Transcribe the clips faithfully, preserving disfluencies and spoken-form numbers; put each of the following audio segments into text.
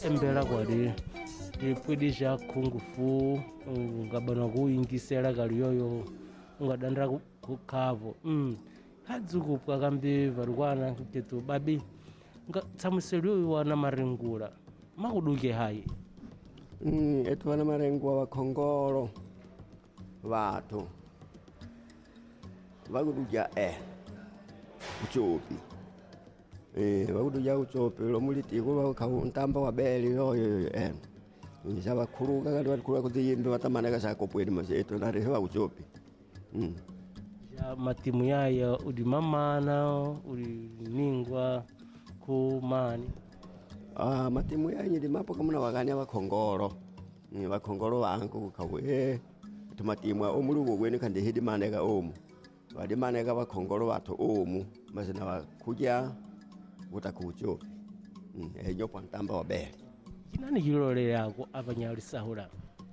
embela kwali ipwidisha kungufu ngabana kuingisela kaliyoyo ungadandra kukavo mm hadzukupwa kambi varwana ketu babi nga tsamuseliyo wana marengula makuduke hayi mm etu wana marengwa wa Khongolo watu vakuduja eh uchopi eh vakuduja uchopi lo mulitiko lo kauntambo wa beli yoyo eh nisaba kuruka kali wakuruka kuziyimbe watamaneka sakopweni maseto na rewa uchopi mm ya matimu yaya udimamana uliningwa kumani ah matimu yanye dimapo kama na wagani wa Khongolo ni wa Khongolo wangu kawe tumatimu omulugo gwene kandi hidimaneka omu wadimaneka wa Khongolo watu omu mazina wa kuja utakucho mm enyo pantamba wa beli kinani kilole yako abanyali sahura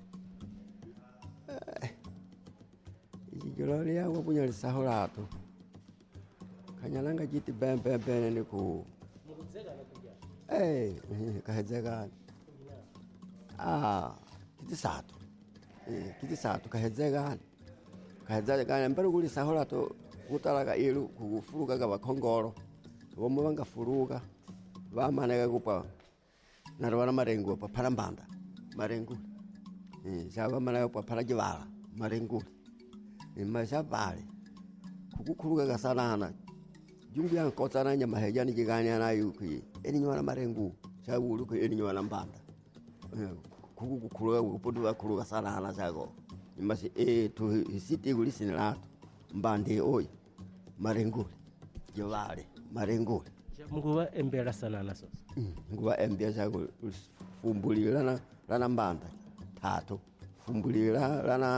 ikilole yako bunyali sahura to kanyalanga jiti bembe bene niku mukuzeka nakuja eh kahedzeka ah kiti sato eh kiti sato kahedzeka kahedzeka mbere kuli sahura to kutalaka ilu kufuruka ka Khongolo bomo banga furuka bamaneka kupa narwana marengo pa parambanda marengo eh saba mana pa parajivala marengo eh masabale kukukuruka kasanana jungu yang kotana nya mahejani jiganya na yuki eni nywana marengo sabu uluko eni nywana mbanda kukukuruka kupodu akuruka sanana sago imasi eh to hisiti kulisinatu mbande oy marengo jovale marengo nguwa embela sanana sosa nguwa embia sago fumbulira lana lana mbanda tatu fumbulira lana